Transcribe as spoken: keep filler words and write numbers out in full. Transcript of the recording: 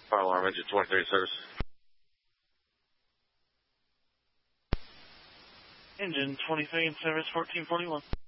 Fire alarm engine twenty-three service. Engine twenty-three in service fourteen forty-one.